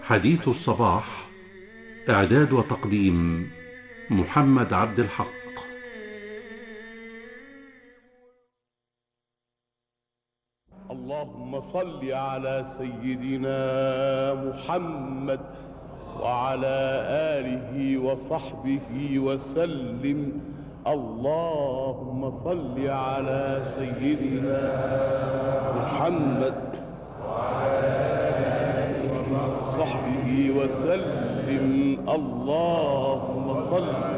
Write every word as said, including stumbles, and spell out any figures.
حديث الصباح، إعداد وتقديم محمد عبد الحق. اللهم صل على سيدنا محمد وعلى آله وصحبه وسلم. اللهم صل على سيدنا محمد وعلى آله وصحبه وسلم. اللهم صل